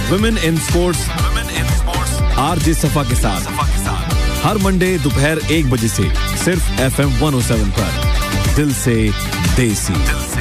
Women in sports RJ सफा के साथ हर मंडे दोपहर 1 बजे से सिर्फ FM 107 पर दिल से देसी।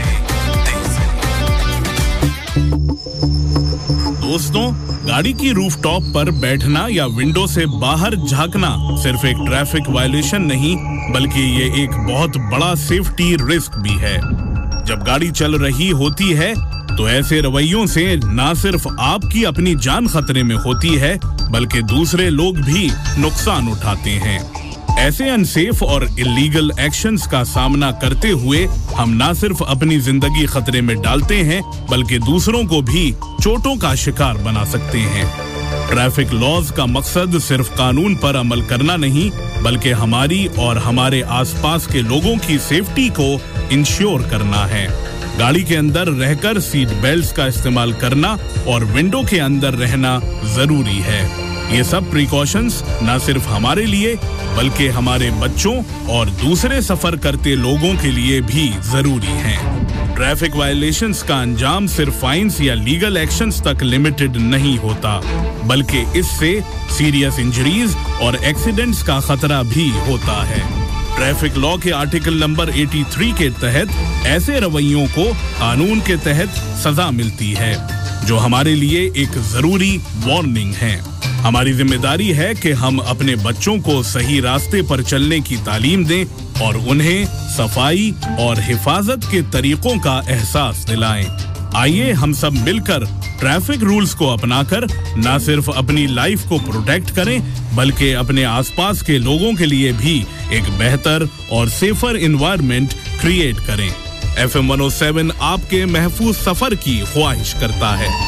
दोस्तों, गाड़ी की रूफटॉप पर बैठना या विंडो से बाहर झांकना सिर्फ एक ट्रैफिक वायलेशन नहीं, बल्कि ये एक बहुत बड़ा सेफ्टी रिस्क भी है। जब गाड़ी चल रही होती है तो ऐसे रवैयों से ना सिर्फ आपकी अपनी जान खतरे में होती है, बल्कि दूसरे लोग भी नुकसान उठाते हैं। ऐसे अनसेफ और इलीगल एक्शंस का सामना करते हुए हम ना सिर्फ अपनी जिंदगी खतरे में डालते हैं, बल्कि दूसरों को भी चोटों का शिकार बना सकते हैं। ट्रैफिक लॉज का मकसद सिर्फ कानून पर अमल करना नहीं, बल्कि हमारी और हमारे आसपास के लोगों की सेफ्टी को इंश्योर करना है। गाड़ी के अंदर रहकर सीट बेल्ट्स का इस्तेमाल करना और विंडो के अंदर रहना जरूरी है। ये सब प्रिकॉशंस न सिर्फ हमारे लिए, बल्कि हमारे बच्चों और दूसरे सफर करते लोगों के लिए भी जरूरी हैं। ट्रैफिक वायलेशंस का अंजाम सिर्फ फाइन्स या लीगल एक्शंस तक लिमिटेड नहीं होता, बल्कि इससे सीरियस इंजरीज और एक्सीडेंट्स का खतरा भी होता है। ट्रैफिक लॉ के आर्टिकल नंबर 83 के तहत ऐसे रवैयों को कानून के तहत सजा मिलती है, जो हमारे लिए एक जरूरी वार्निंग है। हमारी जिम्मेदारी है कि हम अपने बच्चों को सही रास्ते पर चलने की तालीम दें और उन्हें सफाई और हिफाजत के तरीकों का एहसास दिलाएं। आइए हम सब मिलकर ट्रैफिक रूल्स को अपनाकर न सिर्फ अपनी लाइफ को प्रोटेक्ट करें, बल्कि अपने आसपास के लोगों के लिए भी एक बेहतर और सेफर एनवायरनमेंट क्रिएट करें। FM 107 आपके महफूज सफर की ख्वाहिश करता है।